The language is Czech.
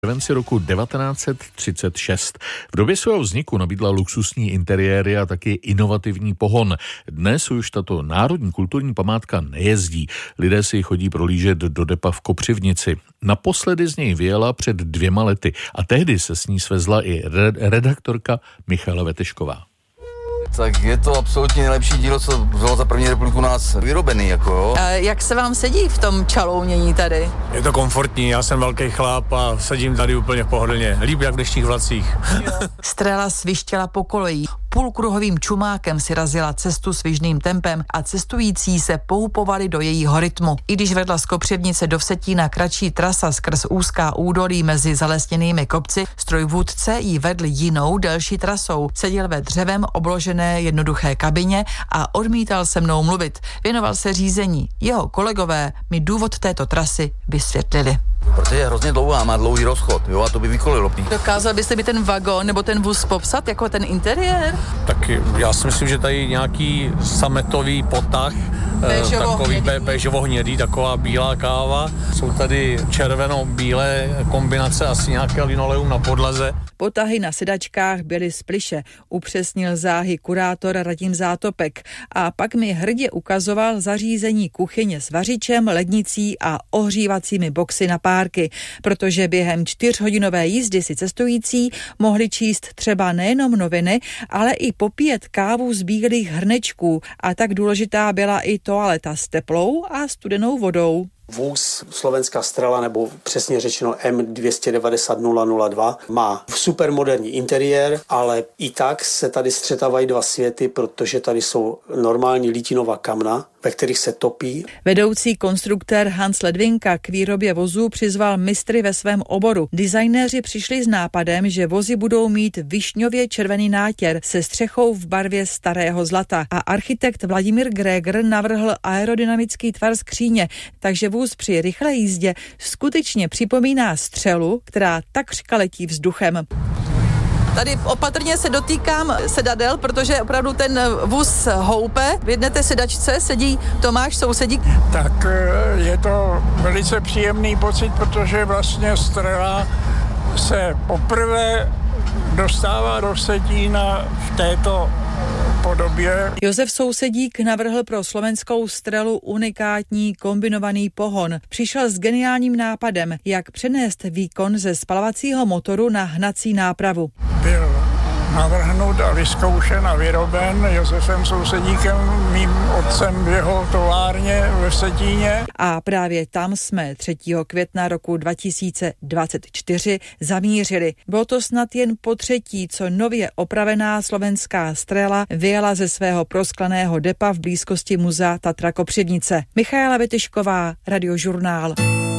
červenci roku 1936. V době svého vzniku nabídla luxusní interiéry a taky inovativní pohon. Dnes už tato národní kulturní památka nejezdí. Lidé si ji chodí prolížet do depa v Kopřivnici. Naposledy z něj vyjela před 2 lety a tehdy se s ní svezla i redaktorka Michaela Vetešková. Tak je to absolutně nejlepší dílo, co bylo za první republiku u nás vyrobený, jako jo. A jak se vám sedí v tom čalounění tady? Je to komfortní, já jsem velký chlap a sedím tady úplně pohodlně. Líp jak v dnešních vlacích. Strela svištěla po koleji. Půlkruhovým čumákem si razila cestu svižným tempem a cestující se poupovali do jejího rytmu. I když vedla z Kopřivnice do Vsetína kratší trasa skrz úzká údolí mezi zalesněnými kopci, strojvůdce jí vedl jinou delší trasou. Seděl ve dřevem obložené jednoduché kabině a odmítal se mnou mluvit. Věnoval se řízení. Jeho kolegové mi důvod této trasy vysvětlili. Protože je hrozně dlouhá, má dlouhý rozchod, jo, a to by vykolilo. Dokázal byste mi ten vagon nebo ten vůz popsat, jako ten interiér? Tak já si myslím, že tady nějaký sametový potah, takový béžovo-hnědý, taková bílá káva. Jsou tady červeno-bílé kombinace, asi nějaké linoleum na podlaze. Potahy na sedačkách byly z plyše, upřesnil záhy kurátor Radim Zátopek a pak mi hrdě ukazoval zařízení kuchyně s vařičem, lednicí a ohřívacími boxy na párky, protože během 4hodinové jízdy si cestující mohli číst třeba nejenom noviny, ale i popíjet kávu z bílých hrnečků a tak důležitá byla i toaleta s teplou a studenou vodou. Vůz Slovenská Strela, nebo přesně řečeno M290 002, má supermoderní interiér, ale i tak se tady střetávají dva světy, protože tady jsou normální lítinová kamna, ve kterých se topí. Vedoucí konstruktér Hans Ledvinka k výrobě vozů přizval mistry ve svém oboru. Designéři přišli s nápadem, že vozy budou mít višňově červený nátěr se střechou v barvě starého zlata a architekt Vladimír Gregor navrhl aerodynamický tvar skříně, takže vůz při rychlé jízdě skutečně připomíná střelu, která takřka letí vzduchem. Tady opatrně se dotýkám sedadel, protože opravdu ten vůz houpe. V jedné té sedačce sedí Tomáš, sousedík. Tak je to velice příjemný pocit, protože vlastně Strela se poprvé dostává do Vsetína v této podobě. Josef Sousedík navrhl pro slovenskou Strelu unikátní kombinovaný pohon. Přišel s geniálním nápadem, jak přenést výkon ze spalovacího motoru na hnací nápravu. Byl navrhnut a vyzkoušen a vyroben Josefem Sousedíkem, mým otcem v jeho továrně ve Vsetíně. A právě tam jsme 3. května roku 2024 zamířili. Bylo to snad jen po třetí, co nově opravená slovenská Strela vyjela ze svého proskleného depa v blízkosti muzea Tatra Kopřivnice. Michaela Vetešková, Radiožurnál.